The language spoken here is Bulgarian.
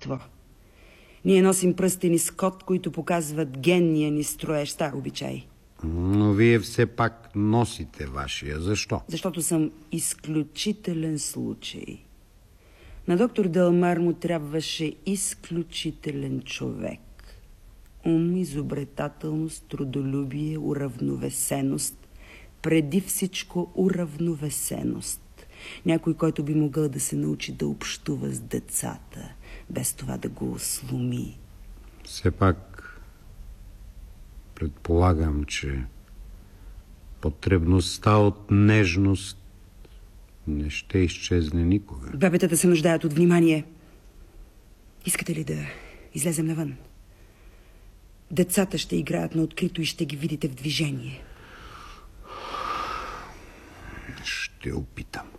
изкуство. Ние носим пръстени с код, които показват генния ни строеж, стар обичай. Но вие все пак носите вашия. Защо? Защото съм изключителен случай. На доктор Делмар му трябваше изключителен човек. Ум, изобретателност, трудолюбие, уравновесеност. Преди всичко уравновесеност. Някой, който би могъл да се научи да общува с децата, без това да го сломи. Все пак предполагам, че потребността от нежност не ще изчезне никога. Бебетата се нуждаят от внимание. Искате ли да излезем навън? Децата ще играят на открито и ще ги видите в движение. Ще опитам.